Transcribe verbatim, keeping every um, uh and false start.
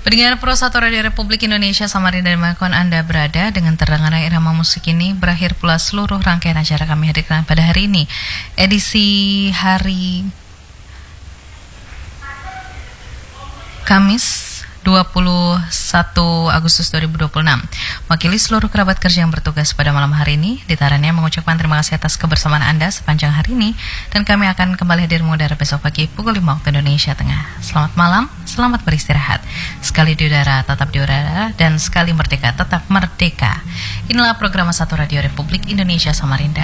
Pendengar Pro satu Radio Republik Indonesia Samarinda dimanapun Anda berada, dengan terdengarnya irama musik ini berakhir pula seluruh rangkaian acara kami hadirkan pada hari ini. Edisi hari Kamis dua puluh satu Agustus dua ribu dua puluh enam. Wakili seluruh kerabat kerja yang bertugas pada malam hari ini, ditarannya mengucapkan terima kasih atas kebersamaan Anda sepanjang hari ini, dan kami akan kembali hadir mengudara besok pagi pukul lima waktu Indonesia Tengah. Selamat malam, selamat beristirahat. Sekali di udara, tetap di udara, dan sekali merdeka, tetap merdeka. Inilah program Satu Radio Republik Indonesia Samarinda.